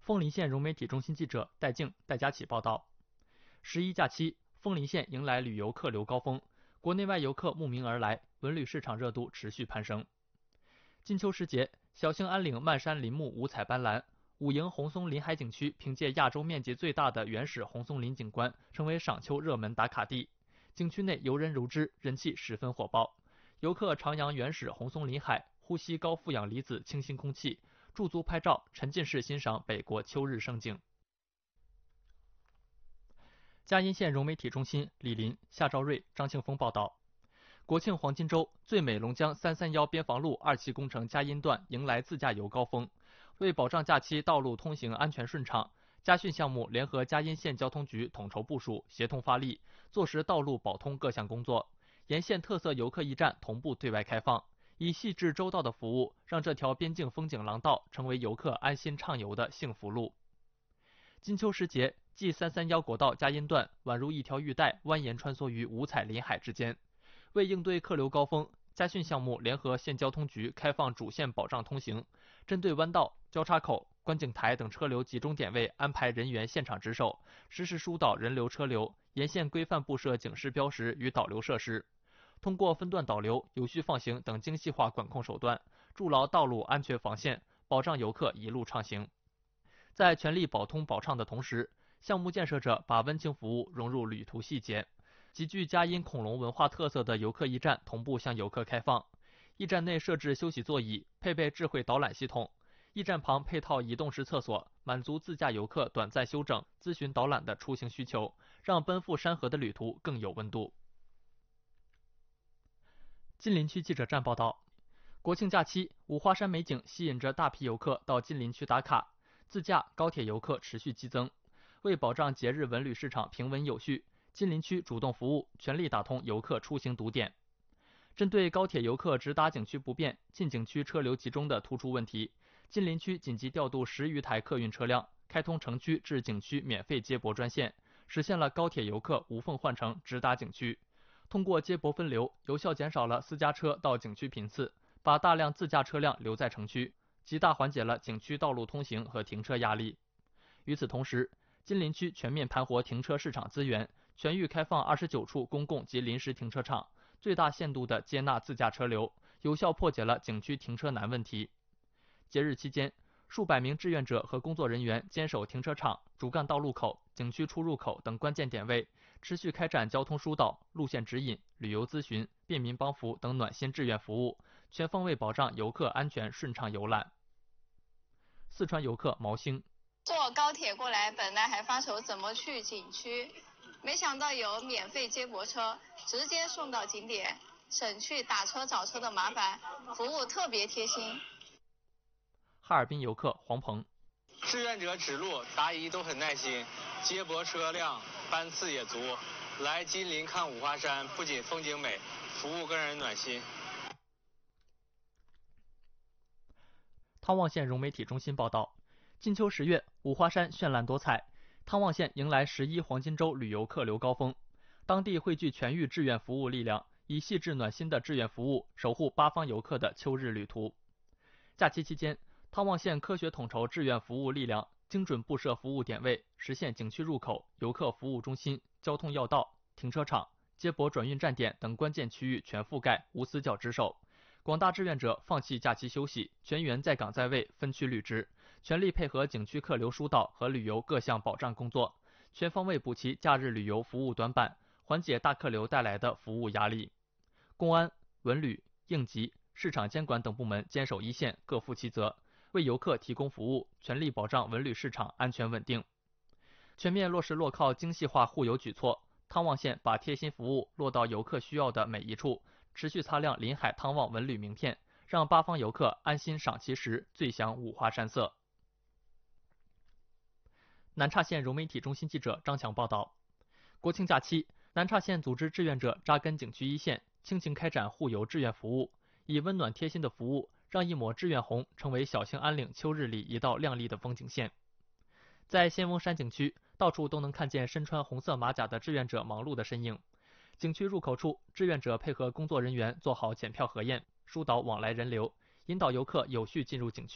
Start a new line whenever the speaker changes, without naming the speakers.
枫林县融媒体中心记者戴静、戴佳琪报道。11假期，枫林县迎来旅游客流高峰，国内外游客慕名而来，文旅市场热度持续攀升。金秋时节，小兴安岭漫山林木五彩斑斓，武营红松林海景区凭借亚洲面积最大的原始红松林景观，成为赏秋热门打卡地。景区内游人如织，人气十分火爆。游客徜徉原始红松林海，呼吸高负氧离子清新空气，驻足拍照，沉浸式欣赏北国秋日盛景。嘉荫县融媒体中心李林、夏兆瑞、张庆峰报道。国庆黄金周，最美龙江331边防路2期工程嘉荫段迎来自驾游高峰。为保障假期道路通行安全顺畅，嘉训项目联合嘉荫县交通局统筹部署，协同发力，做实道路保通各项工作。沿线特色游客驿站同步对外开放，以细致周到的服务，让这条边境风景廊道成为游客安心畅游的幸福路。金秋时节，G331国道嘉荫段宛如一条玉带，蜿蜒穿梭于五彩林海之间。为应对客流高峰，嘉训项目联合县交通局开放主线保障通行，针对弯道、交叉口、观景台等车流集中点位安排人员现场值守，实时疏导人流车流，沿线规范布设警示标识与导流设施。通过分段导流、有序放行等精细化管控手段，筑牢道路安全防线，保障游客一路畅行。在全力保通保畅的同时，项目建设者把温情服务融入旅途细节。极具嘉荫恐龙文化特色的游客驿站同步向游客开放，驿站内设置休息座椅，配备智慧导览系统，驿站旁配套移动式厕所，满足自驾游客短暂休整、咨询导览的出行需求，让奔赴山河的旅途更有温度。金陵区记者站报道，国庆假期，五花山美景吸引着大批游客到金陵区打卡，自驾、高铁游客持续激增。为保障节日文旅市场平稳有序，金陵区主动服务，全力打通游客出行堵点。针对高铁游客直达景区不便、进景区车流集中的突出问题，金陵区紧急调度10余台客运车辆，开通城区至景区免费接驳专线，实现了高铁游客无缝换乘直达景区。通过接驳分流，有效减少了私家车到景区频次，把大量自驾车辆留在城区，极大缓解了景区道路通行和停车压力。与此同时，金陵区全面盘活停车市场资源，全域开放29处公共及临时停车场，最大限度地接纳自驾车流，有效破解了景区停车难问题。节日期间，数百名志愿者和工作人员坚守停车场、主干道路口、景区出入口等关键点位，持续开展交通疏导、路线指引、旅游咨询、便民帮扶等暖心志愿服务，全方位保障游客安全顺畅游览。四川游客毛兴，
坐高铁过来，本来还发愁怎么去景区，没想到有免费接驳车，直接送到景点，省去打车找车的麻烦，服务特别贴心。
哈尔滨游客黄鹏，
志愿者指路答疑都很耐心，接驳车辆班次也足，来金陵看五花山不仅风景美，服务更让人暖心。
汤旺县融媒体中心报道，金秋10月，五花山绚烂多彩，汤旺县迎来11黄金周旅游客流高峰。当地汇聚全域志愿服务力量，以细致暖心的志愿服务守护八方游客的秋日旅途。假期期间，汤旺县科学统筹志愿服务力量，精准布设服务点位，实现景区入口、游客服务中心、交通要道、停车场、接驳转运站点等关键区域全覆盖，无死角值守。广大志愿者放弃假期休息，全员在岗在位，分区履职，全力配合景区客流疏导和旅游各项保障工作，全方位补齐假日旅游服务短板，缓解大客流带来的服务压力。公安、文旅、应急、市场监管等部门坚守一线，各负其责，为游客提供服务，全力保障文旅市场安全稳定。全面落实落靠精细化护游举措，汤旺县把贴心服务落到游客需要的每一处，持续擦亮临海汤旺文旅名片，让八方游客安心赏其实，醉享五花山色。南岔县融媒体中心记者张强报道，国庆假期，南岔县组织志愿者扎根景区一线，倾情开展护游志愿服务，以温暖贴心的服务，让一抹志愿红成为小兴安岭秋日里一道亮丽的风景线。在仙翁山景区，到处都能看见身穿红色马甲的志愿者忙碌的身影。景区入口处，志愿者配合工作人员做好检票核验，疏导往来人流，引导游客有序进入景区。